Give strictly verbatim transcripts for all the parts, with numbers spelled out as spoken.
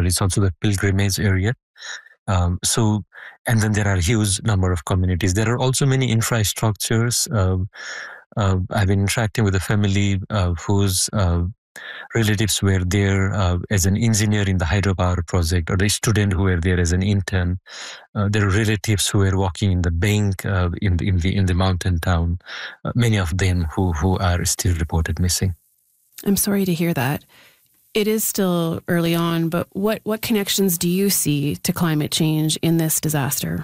it's also the pilgrimage area. Um, so, and then there are a huge number of communities. There are also many infrastructures. Uh, uh, I've been interacting with a family uh, whose uh, relatives were there uh, as an engineer in the hydropower project, or the student who were there as an intern. Uh, there are relatives who were walking in the bank uh, in the in the in the mountain town. Uh, many of them who who are still reported missing. I'm sorry to hear that. It is still early on, but what, what connections do you see to climate change in this disaster?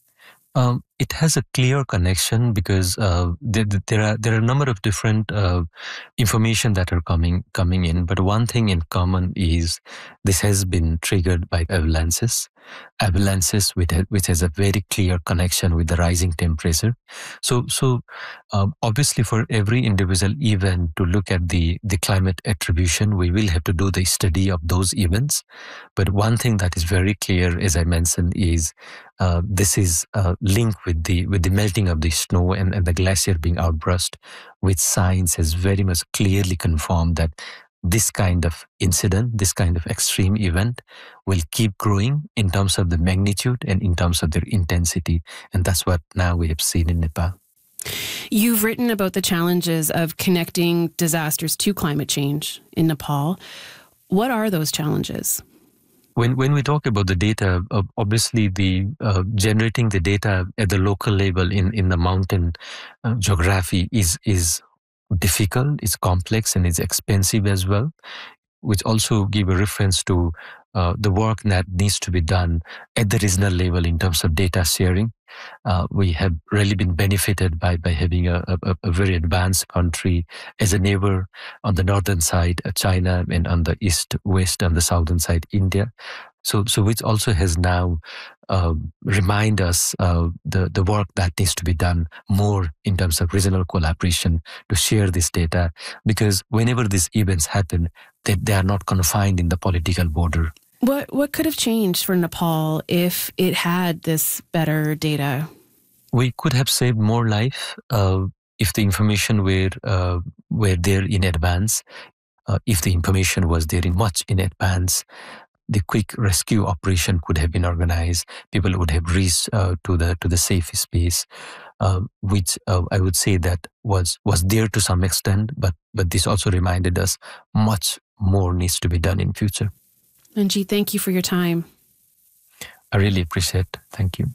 Um, it has a clear connection because uh, there, there are there are a number of different uh, information that are coming coming in. But one thing in common is this has been triggered by avalanches, avalanches which ha- which has a very clear connection with the rising temperature. So so um, obviously for every individual event to look at the the climate attribution, we will have to do the study of those events. But one thing that is very clear, as I mentioned, is uh, this is uh, linked with the with the melting of the snow and, and the glacier being outburst, which science has very much clearly confirmed that this kind of incident, this kind of extreme event will keep growing in terms of the magnitude and in terms of their intensity. And that's what now we have seen in Nepal. You've written about the challenges of connecting disasters to climate change in Nepal. What are those challenges? When when we talk about the data, uh, obviously the uh, generating the data at the local level in, in the mountain uh, geography is is difficult, it's complex, and it's expensive as well, which also give a reference to uh, the work that needs to be done at the regional level in terms of data sharing. Uh, we have really been benefited by, by having a, a, a very advanced country as a neighbor on the northern side, uh, China, and on the east, west, on the southern side, India. So, so which also has now uh, remind us uh, the, the work that needs to be done more in terms of regional collaboration to share this data, because whenever these events happen, they, they are not confined in the political border. What what could have changed for Nepal if it had this better data? We could have saved more life uh, if the information were uh, were there in advance. Uh, if the information was there in much in advance, the quick rescue operation could have been organized. People would have reached uh, to the to the safe space, uh, which uh, I would say that was was there to some extent. But but this also reminded us much more needs to be done in future. Manjeet, thank you for your time. I really appreciate it. Thank you.